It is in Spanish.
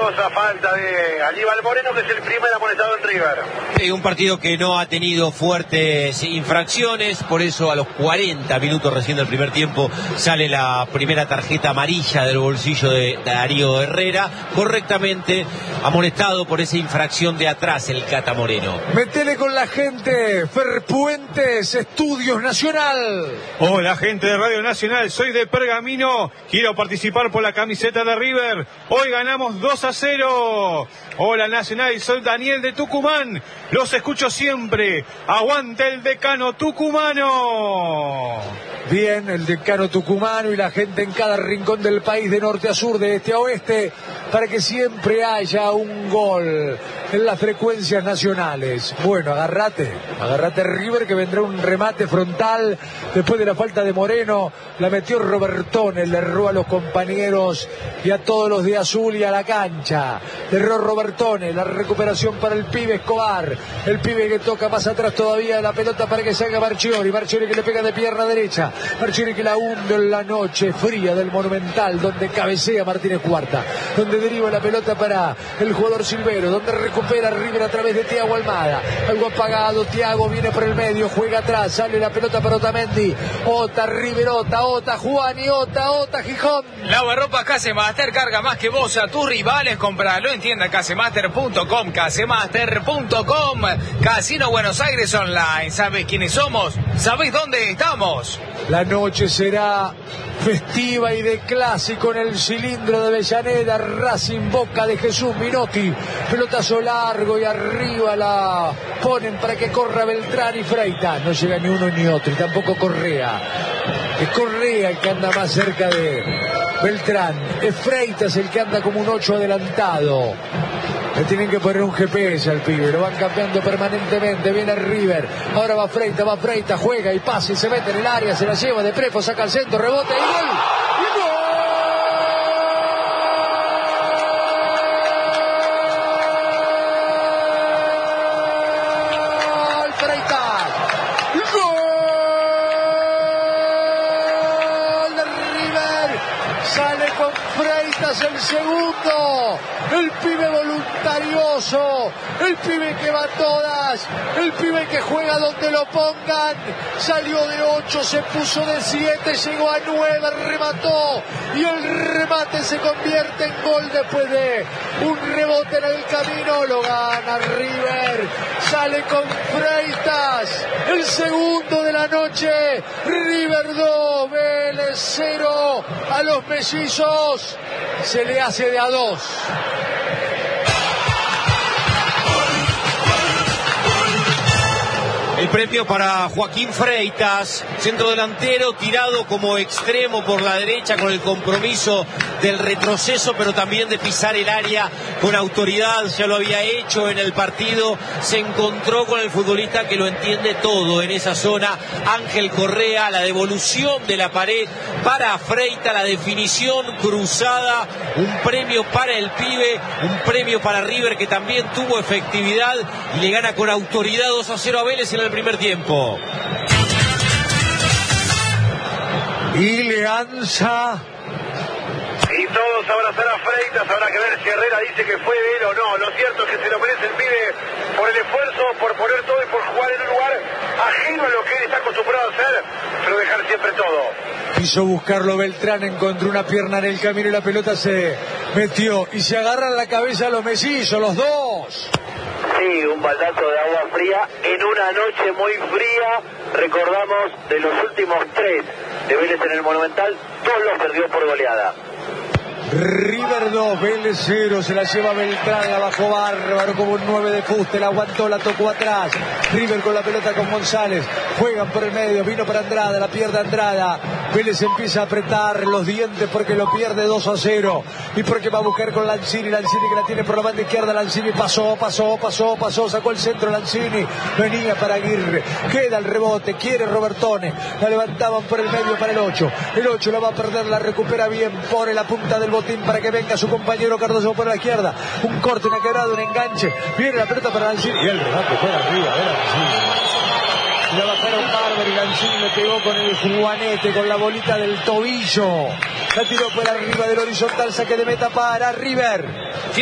peligrosa falta de Aníbal Moreno, que es el primer amonestado en River. Un partido que no ha tenido fuertes infracciones, por eso a los 40 minutos recién del primer tiempo sale la primera tarjeta amarilla del bolsillo de Darío Herrera, correctamente amonestado por esa infracción de atrás el Cata Moreno. Metele con la gente, Ferpuentes, Estudios Nacional. Hola gente de Radio Nacional, soy de Pergamino, quiero participar por la camiseta de River, hoy ganamos 2-0. Hola Nacional, soy Daniel de Tucumán, los escucho siempre, aguante el decano tucumano. Bien, el decano tucumano y la gente en cada rincón del país, de norte a sur, de este a oeste, para que siempre haya un gol en las frecuencias nacionales. Bueno, agárrate River, que vendrá un remate frontal después de la falta de Moreno, la metió Robertone, le erró a los compañeros y a todos los de azul y a la cancha. Le erró Robertone, la recuperación para el pibe Escobar, el pibe que toca más atrás todavía la pelota para que salga Marchiori que le pega de pierna derecha, Marchiori que la hunde en la noche fría del Monumental, donde cabecea Martínez Cuarta, donde deriva la pelota para el jugador Silvero, donde recupera River a través de Thiago Almada, algo apagado, Thiago viene por el medio, juega atrás, sale la pelota para Otamendi, Ota, River, Ota, Juani, Ota, Gijón. Lavarropas Casemaster, carga más que vos a tus rivales, compralo en tienda casemaster.com, casemaster.com, Casino Buenos Aires Online. ¿Sabés quiénes somos? ¿Sabés dónde estamos? La noche será festiva y de clásico en el cilindro de Avellaneda. Racing Boca de Jesús Minotti, pelotazo largo y arriba la ponen para que corra Beltrán y Freitas. No llega ni uno ni otro, y tampoco Correa. Es Correa el que anda más cerca de Beltrán, es Freitas el que anda como un 8 adelantado. Le tienen que poner un GPS al pibe, lo van cambiando permanentemente. Viene River, ahora va Freitas, juega y pasa y se mete en el área, se la lleva de Prefo, saca al centro, rebote y gol. ¡Y gol! Freitas. ¡Gol de River! Sale con Freitas el segundo. El pibe voluntarioso, el pibe que va a todas, el pibe que juega donde lo pongan. Salió de 8, se puso de 7, llegó a 9, remató y el remate se convierte en gol después de un rebote en el camino. Lo gana River, sale con Freitas, el segundo de la noche. River 2, Vélez 0. A los mellizos se le hace de a 2. El premio para Joaquín Freitas, centro delantero, tirado como extremo por la derecha con el compromiso del retroceso, pero también de pisar el área con autoridad. Ya lo había hecho en el partido, se encontró con el futbolista que lo entiende todo en esa zona, Ángel Correa. La devolución de la pared para Freitas, la definición cruzada, un premio para el pibe, un premio para River, que también tuvo efectividad y le gana con autoridad 2-0 a Vélez en el primer tiempo. Y Leanza. Y todos abrazar a Freitas. Habrá que ver si Herrera dice que fue de él o no. Lo cierto es que se lo merece el pibe por el esfuerzo, por poner todo y por jugar en un lugar ajeno a lo que él está acostumbrado a hacer, pero dejar siempre todo. Quiso buscarlo Beltrán, encontró una pierna en el camino y la pelota se metió y se agarran la cabeza los mellizos, los dos. Sí, un baldazo de agua fría en una noche muy fría. Recordamos, de los últimos 3 de Vélez en el Monumental, 2 los perdió por goleada. River 2, Vélez 0, se la lleva Beltrán, la bajó bárbaro como un 9 de fuste, la aguantó, la tocó atrás. River con la pelota con González, juegan por el medio, vino para Andrada, la pierde Andrada. Vélez empieza a apretar los dientes porque lo pierde 2-0 y porque va a buscar con Lanzini que la tiene por la banda izquierda. Lanzini pasó, sacó el centro Lanzini, venía para Aguirre, queda el rebote, quiere Robertone, la levantaban por el medio para el 8 la va a perder, la recupera bien, pone la punta del botín para que venga su compañero Cardoso por la izquierda, un corte, una quebrada, un enganche, viene la pelota para Lanzini y el remate fuera arriba, la bajaron bárbaro y Lanzini le pegó con el juanete, con la bolita del tobillo, la tiró por arriba del horizontal, saque de meta para River.